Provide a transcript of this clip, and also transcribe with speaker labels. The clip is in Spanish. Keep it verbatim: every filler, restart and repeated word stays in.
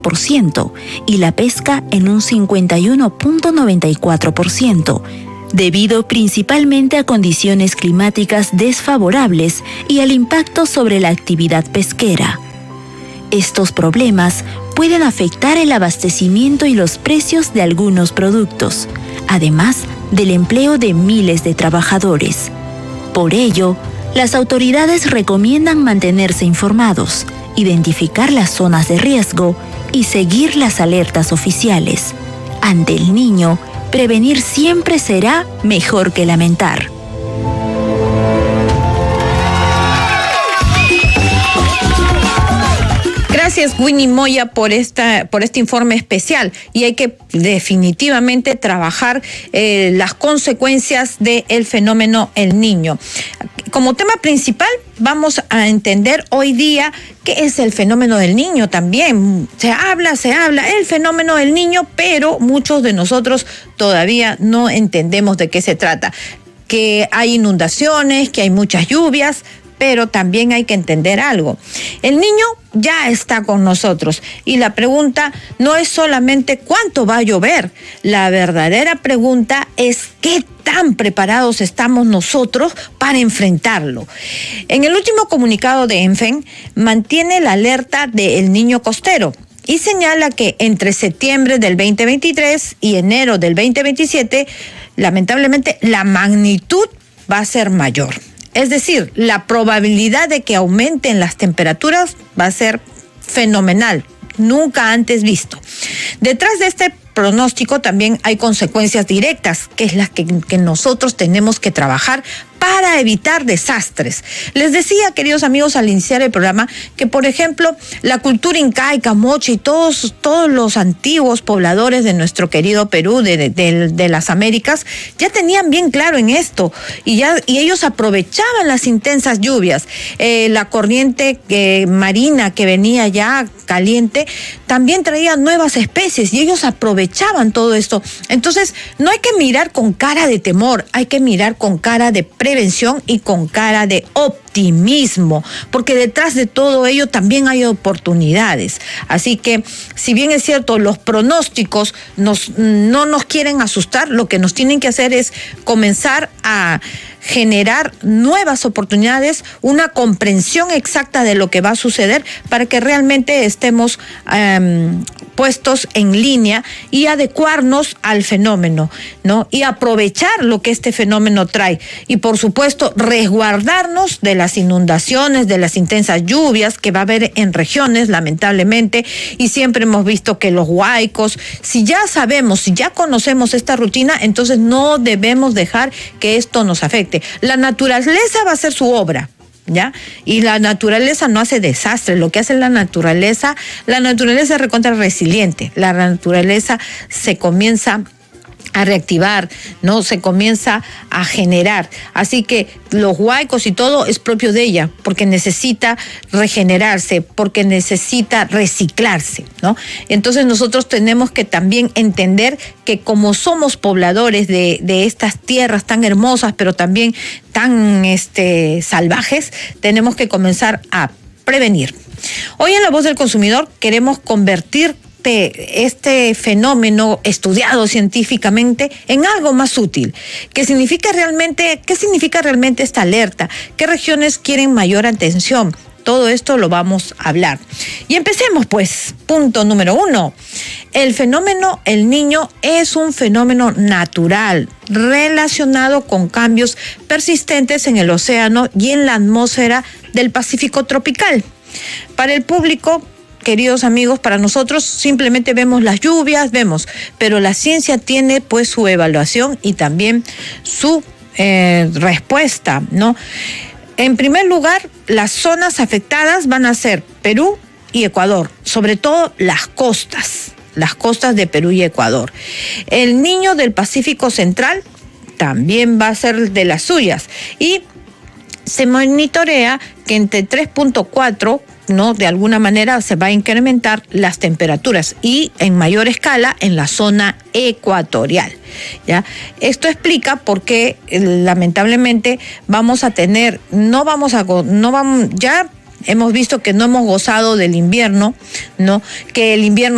Speaker 1: por ciento y la pesca en un cincuenta y uno punto noventa y cuatro por ciento, debido principalmente a condiciones climáticas desfavorables y al impacto sobre la actividad pesquera. Estos problemas pueden afectar el abastecimiento y los precios de algunos productos, además del empleo de miles de trabajadores. Por ello, las autoridades recomiendan mantenerse informados, identificar las zonas de riesgo y seguir las alertas oficiales. Ante el Niño, prevenir siempre será mejor que lamentar.
Speaker 2: Gracias, Winnie Moya, por esta por este informe especial. Y hay que definitivamente trabajar eh, las consecuencias del fenómeno El Niño. Como tema principal, vamos a entender hoy día qué es el fenómeno del Niño también. Se habla, se habla, el fenómeno del Niño, pero muchos de nosotros todavía no entendemos de qué se trata. Que hay inundaciones, que hay muchas lluvias, pero también hay que entender algo. El Niño ya está con nosotros y la pregunta no es solamente cuánto va a llover. La verdadera pregunta es qué tan preparados estamos nosotros para enfrentarlo. En el último comunicado de ENFEN mantiene la alerta del Niño costero y señala que entre septiembre del veinte veintitrés y enero del veinte veintisiete, lamentablemente la magnitud va a ser mayor. Es decir, la probabilidad de que aumenten las temperaturas va a ser fenomenal, nunca antes visto. Detrás de este pronóstico también hay consecuencias directas, que es las que, que nosotros tenemos que trabajar para evitar desastres. Les decía, queridos amigos, al iniciar el programa, que por ejemplo, la cultura incaica, moche y todos, todos los antiguos pobladores de nuestro querido Perú, de, de, de, de las Américas, ya tenían bien claro en esto, y, ya, y ellos aprovechaban las intensas lluvias. Eh, la corriente eh, marina que venía ya caliente, también traía nuevas especies, y ellos aprovechaban todo esto. Entonces, no hay que mirar con cara de temor, hay que mirar con cara de prevención y con cara de optimismo, porque detrás de todo ello también hay oportunidades. Así que, si bien es cierto, los pronósticos nos, no nos quieren asustar, lo que nos tienen que hacer es comenzar a generar nuevas oportunidades, una comprensión exacta de lo que va a suceder para que realmente estemos um, puestos en línea y adecuarnos al fenómeno, ¿no? Y aprovechar lo que este fenómeno trae. Y por supuesto, resguardarnos de las inundaciones, de las intensas lluvias que va a haber en regiones, lamentablemente, y siempre hemos visto que los huaicos, si ya sabemos, si ya conocemos esta rutina, entonces no debemos dejar que esto nos afecte. La naturaleza va a hacer su obra, ¿ya? Y la naturaleza no hace desastre. Lo que hace la naturaleza, la naturaleza es recontra resiliente. La naturaleza se comienza a reactivar, ¿no? Se comienza a generar. Así que los huaicos y todo es propio de ella, porque necesita regenerarse, porque necesita reciclarse, ¿no? Entonces nosotros tenemos que también entender que como somos pobladores de, de estas tierras tan hermosas, pero también tan este, salvajes, tenemos que comenzar a prevenir. Hoy en La Voz del Consumidor queremos convertir Este, este fenómeno estudiado científicamente en algo más útil. ¿Qué significa realmente, qué significa realmente esta alerta? ¿Qué regiones quieren mayor atención? Todo esto lo vamos a hablar. Y empecemos pues. Punto número uno. El fenómeno El Niño es un fenómeno natural relacionado con cambios persistentes en el océano y en la atmósfera del Pacífico tropical. Para el público, queridos amigos, para nosotros simplemente vemos las lluvias, vemos, pero la ciencia tiene pues su evaluación y también su eh, respuesta, ¿no? En primer lugar, las zonas afectadas van a ser Perú y Ecuador, sobre todo las costas, las costas de Perú y Ecuador. El Niño del Pacífico Central también va a ser de las suyas y se monitorea que entre tres punto cuatro, ¿no? De alguna manera se va a incrementar las temperaturas y en mayor escala en la zona ecuatorial, ¿ya? Esto explica por qué lamentablemente vamos a tener, no vamos a, no vamos, ya hemos visto que no hemos gozado del invierno, ¿no? Que el invierno